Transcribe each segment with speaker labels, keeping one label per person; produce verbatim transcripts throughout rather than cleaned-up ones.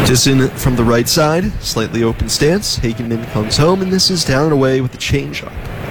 Speaker 1: Disson from the right side, slightly open stance. Hageman comes home, and this is down and away with the changeup.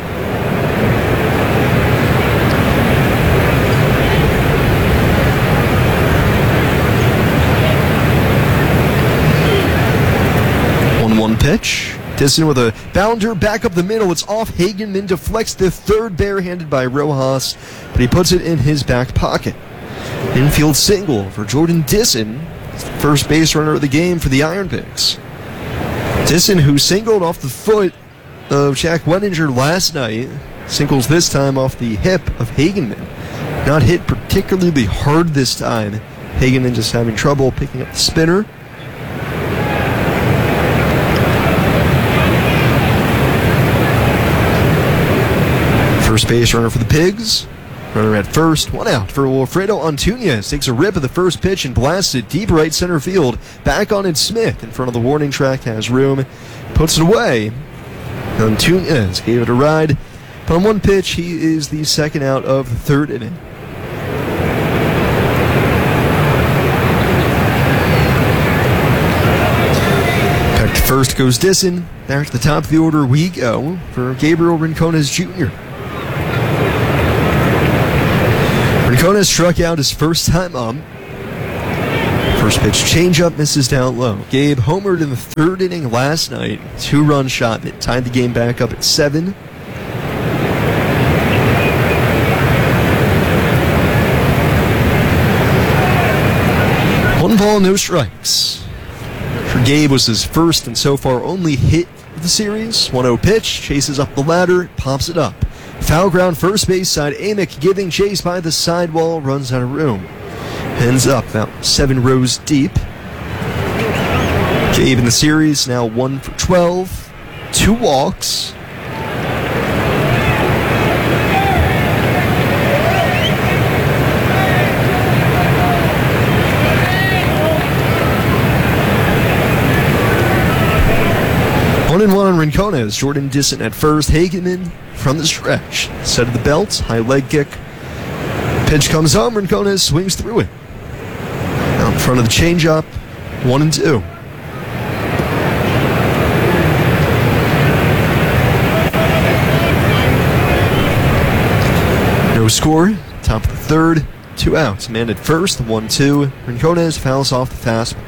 Speaker 1: one one pitch. Disson with a bounder back up the middle. It's off Hageman, deflects the third barehanded by Rojas, but he puts it in his back pocket. Infield single for Jordan Disson, first base runner of the game for the Iron Pigs. Disson, who singled off the foot of Jack Wenninger last night, singles this time off the hip of Hageman. Not hit particularly hard this time. Hageman just having trouble picking up the spinner. First base runner for the Pigs. Runner at first, one out for Wilfredo Antunes. Takes a rip of the first pitch and blasts it deep right center field. Back on it, Smith in front of the warning track, has room, puts it away. Antunes gave it a ride. But on one pitch, he is the second out of the third inning. Back to first goes Disson. Back to the top of the order we go for Gabriel Rincones Junior Rincones struck out his first time up. First pitch changeup misses down low. Gabe homered in the third inning last night. Two-run shot that tied the game back up at seven. One ball, no strikes. For Gabe was his first and so far only hit of the series. one oh pitch, chases up the ladder, pops it up. Foul ground first base side. Amick giving chase by the sidewall, runs out of room. Ends up about seven rows deep. Gabe in the series now one for twelve. Two walks. One and one on Rincones. Jordan Disson at first. Hageman from the stretch. Set of the belt. High leg kick. Pitch comes home. Rincones swings through it. Out in front of the changeup. One and two. No score. Top of the third. Two outs. Man at first. One two. Rincones fouls off the fastball.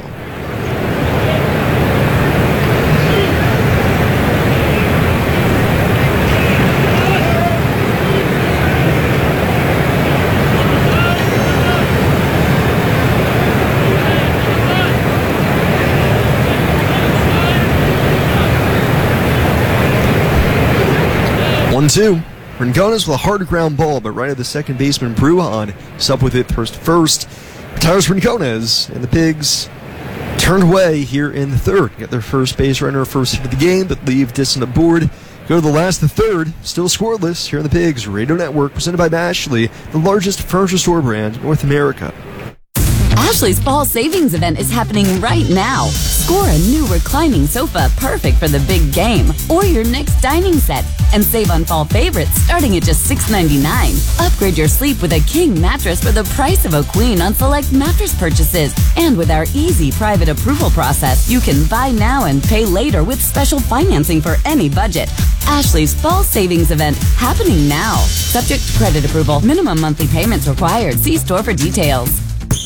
Speaker 1: one two. Rincones with a hard ground ball, but right at the second baseman, Bruhan is up with it first to first. Retires Rincones, and the Pigs turned away here in the third. Get their first base runner, first hit of the game, but leave Disson aboard. Go to the last, the third, still scoreless here in the Pigs Radio Network, presented by Ashley, the largest furniture store brand in North America.
Speaker 2: Ashley's fall savings event is happening right now. Score a new reclining sofa perfect for the big game or your next dining set and save on fall favorites starting at just six ninety-nine. Upgrade your sleep with a king mattress for the price of a queen on select mattress purchases. And with our easy private approval process, you can buy now and pay later with special financing for any budget. Ashley's fall savings event happening now. Subject to credit approval. Minimum monthly payments required. See store for details.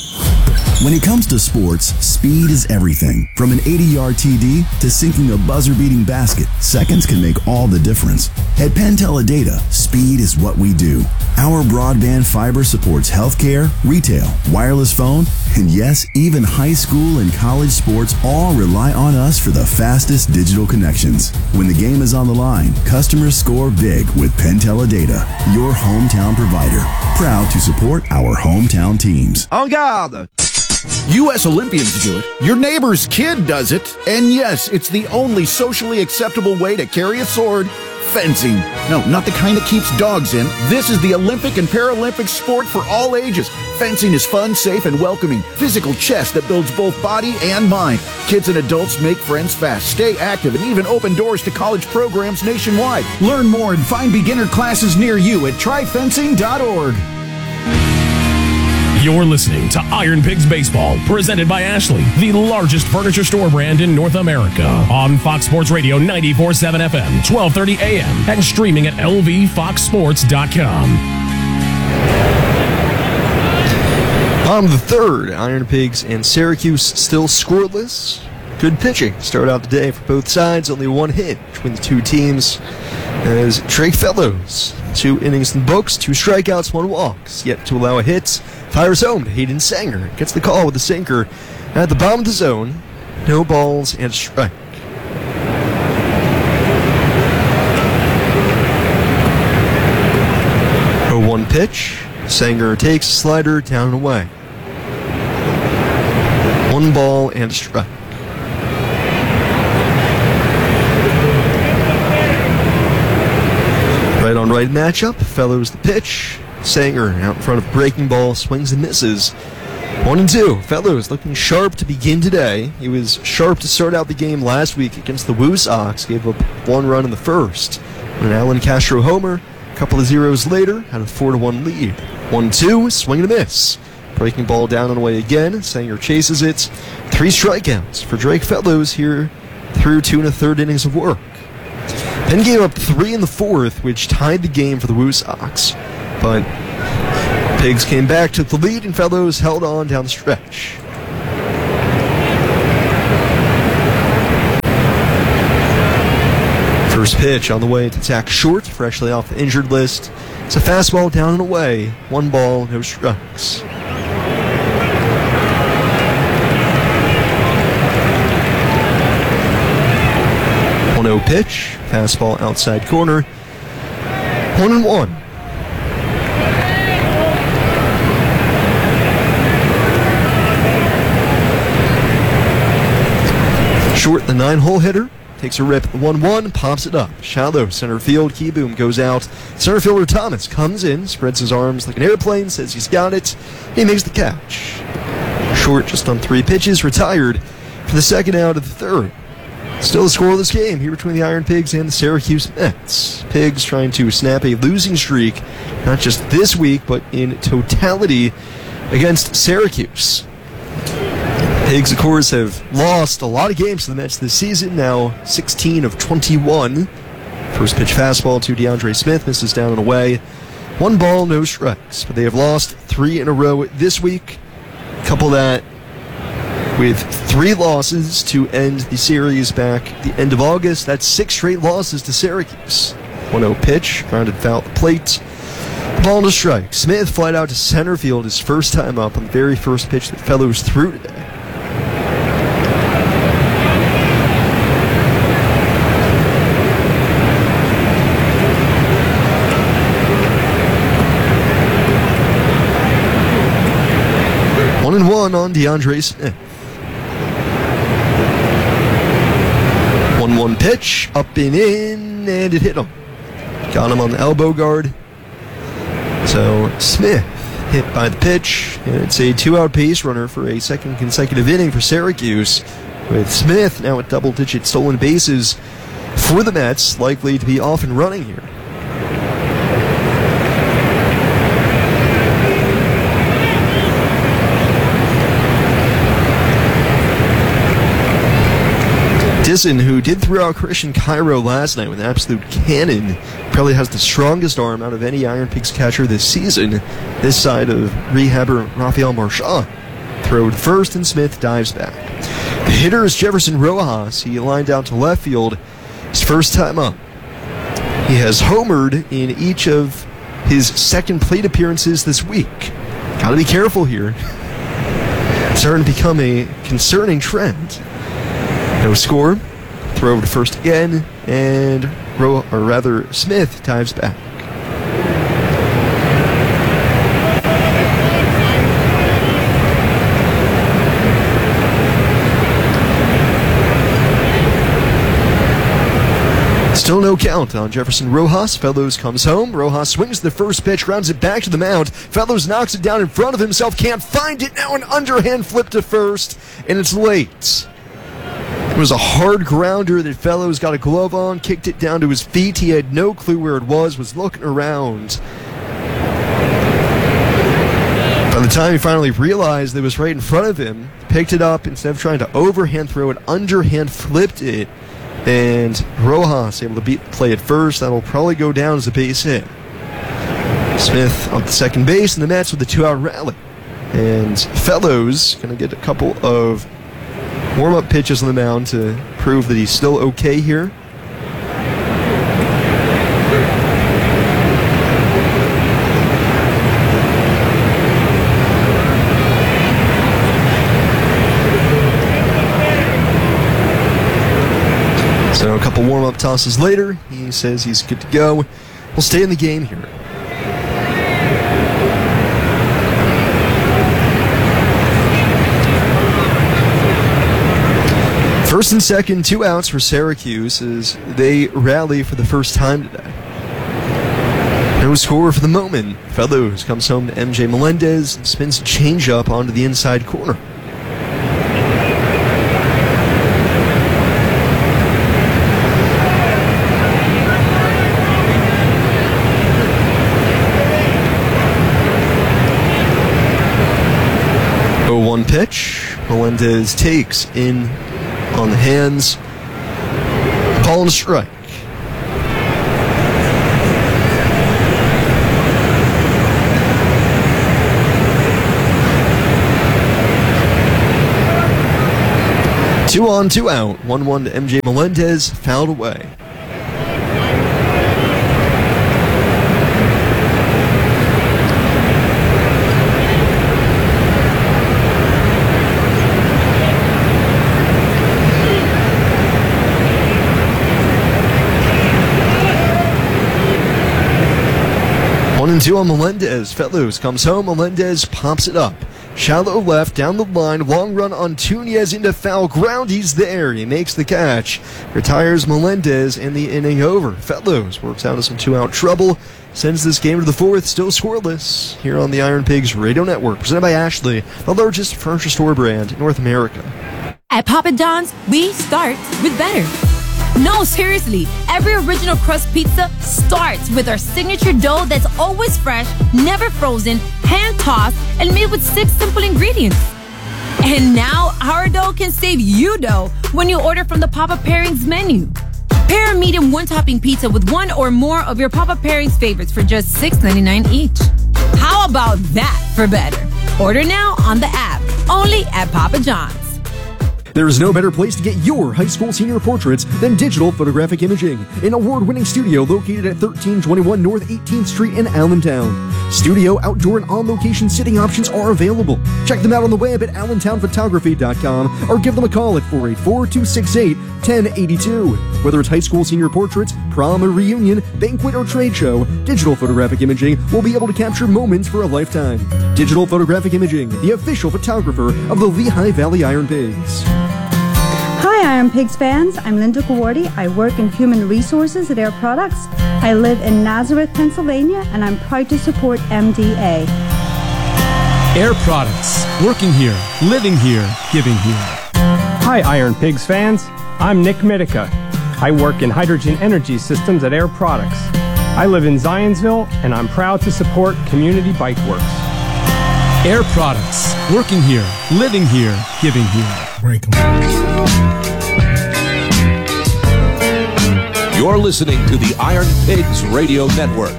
Speaker 3: When it comes to sports, speed is everything. From an eighty-yard T D to sinking a buzzer-beating basket, seconds can make all the difference. At Penn Teledata, speed is what we do. Our broadband fiber supports healthcare, retail, wireless phone, and yes, even high school and college sports all rely on us for the fastest digital connections. When the game is on the line, customers score big with Penn Teledata, your hometown provider. Proud to support our hometown teams.
Speaker 4: En garde! U S Olympians do it. Your neighbor's kid does it. And yes, it's the only socially acceptable way to carry a sword. Fencing. No, not the kind that keeps dogs in. This is the Olympic and Paralympic sport for all ages. Fencing is fun, safe, and welcoming. Physical chess that builds both body and mind. Kids and adults make friends fast, stay active, and even open doors to college programs nationwide. Learn more and find beginner classes near you at try fencing dot org.
Speaker 5: You're listening to Iron Pigs Baseball, presented by Ashley, the largest furniture store brand in North America. On Fox Sports Radio ninety-four point seven F M, twelve thirty A M, and streaming at L V fox sports dot com.
Speaker 1: On the third, Iron Pigs and Syracuse still scoreless. Good pitching started out the day for both sides. Only one hit between the two teams. As Drake Fellows, two innings in the books, two strikeouts, one walks, yet to allow a hit. Fires home to Hayden Sanger. Gets the call with the sinker at the bottom of the zone. No balls and a strike. oh one pitch. Sanger takes a slider down and away. One ball and a strike. Right on right matchup. Fellows the pitch. Sanger out in front of breaking ball, swings and misses. One and two. Fellows looking sharp to begin today. He was sharp to start out the game last week against the Woo Sox. Gave up one run in the first. An Alan Castro homer. A couple of zeros later, had a four to one lead. One two. Swing and a miss. Breaking ball down and away again. Sanger chases it. Three strikeouts for Drake Fellows here through two and a third innings of work. Then gave up three in the fourth, which tied the game for the Woo Sox. But Pigs came back, took the lead, and Fellows held on down the stretch. First pitch on the way to Zach Short, freshly off the injured list. It's a fastball down and away. One ball, no strikes. one oh pitch, fastball outside corner. One and one. Short, the nine-hole hitter, takes a rip at the one one, pops it up. Shallow center field, Keyboom goes out. Center fielder Thomas comes in, spreads his arms like an airplane, says he's got it. He makes the catch. Short, just on three pitches, retired for the second out of the third. Still a scoreless game here between the Iron Pigs and the Syracuse Mets. Pigs trying to snap a losing streak, not just this week, but in totality against Syracuse. Pigs, of course, have lost a lot of games to the Mets this season, now sixteen of twenty-one. First pitch fastball to DeAndre Smith, misses down and away. One ball, no strikes, but they have lost three in a row this week. Couple that with three losses to end the series back at the end of August. That's six straight losses to Syracuse. one oh pitch, grounded foul at the plate. Ball to strike. Smith flied out to center field his first time up on the very first pitch that Fellows threw today. One and one on DeAndre Smith. one one pitch, up and in, and it hit him. Got him on the elbow guard. So Smith hit by the pitch, and it's a two-out base runner for a second consecutive inning for Syracuse, with Smith now at double-digit stolen bases for the Mets, likely to be off and running here. Disson, who did throw out Christian Cairo last night with an absolute cannon, probably has the strongest arm out of any Iron Pigs catcher this season, this side of rehabber Rafael Marchand. Throw to first, and Smith dives back. The hitter is Jefferson Rojas. He lined out to left field his first time up. He has homered in each of his second plate appearances this week. Gotta be careful here. It's starting to become a concerning trend. No score. Throw over to first again, and Ro- or rather Smith dives back. Still no count on Jefferson Rojas. Fellows comes home. Rojas swings the first pitch, grounds it back to the mound. Fellows knocks it down in front of himself, can't find it. Now an underhand flip to first, and it's late. It was a hard grounder that Fellows got a glove on, kicked it down to his feet. He had no clue where it was, was looking around. By the time he finally realized it was right in front of him, picked it up, instead of trying to overhand throw it, underhand flipped it, and Rojas able to beat the play at first. That'll probably go down as a base hit. Smith on the second base, and the Mets with a two-out rally. And Fellows going to get a couple of warm-up pitches on the mound to prove that he's still okay here. So a couple warm-up tosses later, he says he's good to go. We'll stay in the game here. First and second, two outs for Syracuse as they rally for the first time today. No score for the moment. Fellows comes home to M J Melendez and spins a changeup onto the inside corner. oh one pitch. Melendez takes in on the hands. Call and a strike. Two on, two out. one one to M J Melendez, fouled away. One and two on Melendez. Fellows comes home. Melendez pops it up. Shallow left, down the line. Long run on Tunez into foul ground. He's there. He makes the catch. Retires Melendez and the inning over. Fellows works out of some two-out trouble. Sends this game to the fourth. Still scoreless here on the Iron Pigs Radio Network. Presented by Ashley, the largest furniture store brand in North America.
Speaker 6: At Papa John's, we start with better. No, seriously, every original crust pizza starts with our signature dough that's always fresh, never frozen, hand-tossed, and made with six simple ingredients. And now, our dough can save you dough when you order from the Papa Pairings menu. Pair a medium one-topping pizza with one or more of your Papa Pairings favorites for just six ninety-nine each. How about that for better? Order now on the app, only at Papa John's.
Speaker 1: There is no better place to get your high school senior portraits than Digital Photographic Imaging, an award-winning studio located at thirteen twenty-one North eighteenth Street in Allentown. Studio, outdoor, and on-location sitting options are available. Check them out on the web at allentown photography dot com or give them a call at four eight four, two six eight, one zero eight two. Whether it's high school senior portraits, prom or reunion, banquet or trade show, Digital Photographic Imaging will be able to capture moments for a lifetime. Digital Photographic Imaging, the official photographer of the Lehigh Valley Iron Pigs.
Speaker 7: Hi Iron Pigs fans, I'm Linda Kawardi. I work in human resources at Air Products. I live in Nazareth, Pennsylvania, and I'm proud to support M D A.
Speaker 8: Air Products, working here, living here, giving here.
Speaker 9: Hi Iron Pigs fans, I'm Nick Mitica. I work in hydrogen energy systems at Air Products. I live in Zionsville, and I'm proud to support Community Bike Works.
Speaker 8: Air Products, working here, living here, giving here. Break 'em.
Speaker 10: You're listening to the Iron Pigs Radio Network.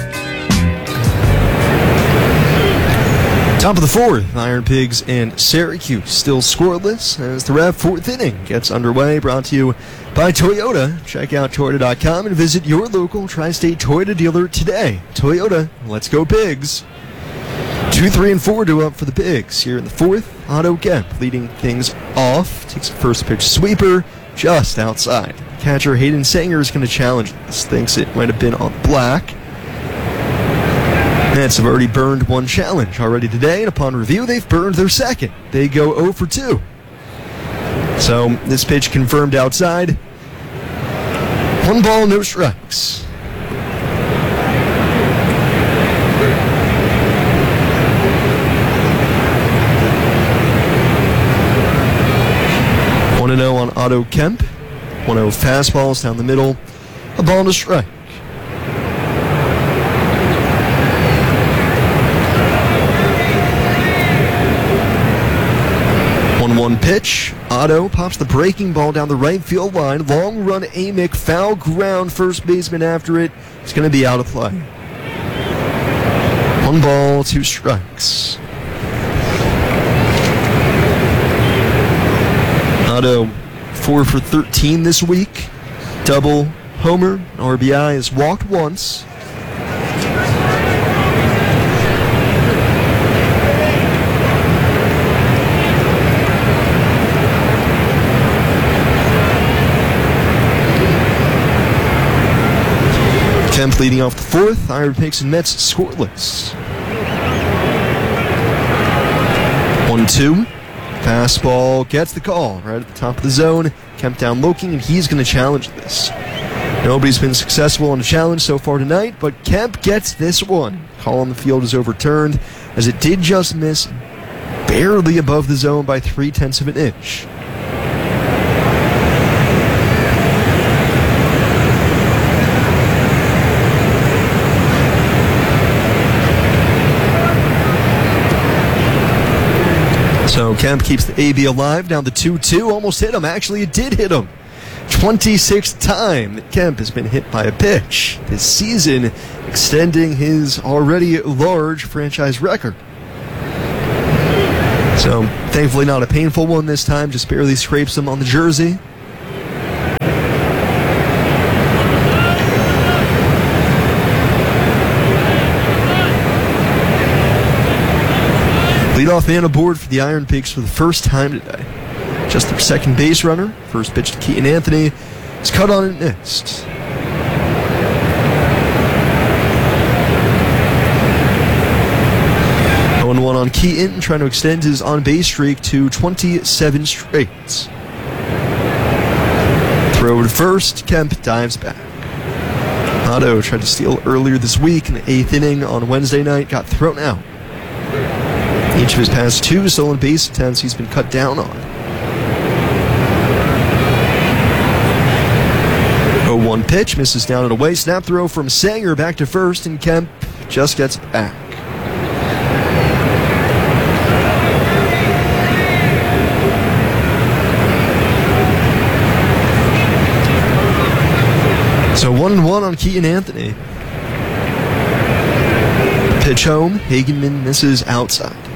Speaker 1: Top of the fourth, Iron Pigs and Syracuse still scoreless as the Rev fourth inning gets underway. Brought to you by Toyota. Check out Toyota dot com and visit your local Tri-State Toyota dealer today. Toyota, let's go Pigs. Two, three, and four to up for the Pigs here in the fourth. Otto Kemp leading things off. Takes a first pitch sweeper just outside. Catcher Hayden Sanger is going to challenge this. Thinks it might have been on black. Nets have already burned one challenge already today, and upon review, they've burned their second. They go oh for two. So this pitch confirmed outside. One ball, no strikes. one and oh on Otto Kemp. one oh fastballs down the middle. A ball and a strike. one one pitch. Otto pops the breaking ball down the right field line. Long run, Amick, foul ground, first baseman after it. It's going to be out of play. One ball, two strikes. Otto, four for thirteen this week. Double, homer, R B I, has walked once. Kemp leading off the fourth. Iron Pigs and Mets scoreless. one two. Fastball gets the call right at the top of the zone. Kemp down looking, and he's going to challenge this. Nobody's been successful on the challenge so far tonight, but Kemp gets this one. Call on the field is overturned, as it did just miss barely above the zone by three-tenths of an inch. So Kemp keeps the A B alive, down to two two. Almost hit him. Actually, it did hit him. twenty-sixth time that Kemp has been hit by a pitch this season, extending his already large franchise record. So, thankfully not a painful one this time, just barely scrapes him on the jersey. Leadoff man aboard for the Iron Pigs for the first time today. Just their second base runner. First pitch to Keaton Anthony is cut on and missed. oh one on Keaton, trying to extend his on-base streak to twenty-seven straight. Throw to first, Kemp dives back. Otto tried to steal earlier this week in the eighth inning on Wednesday night, got thrown out. Each of his past two stolen base attempts he's been cut down on. oh one pitch, misses down and away. Snap throw from Sanger back to first, and Kemp just gets back. So one and one on Keaton Anthony. Pitch home, Hagenman misses outside.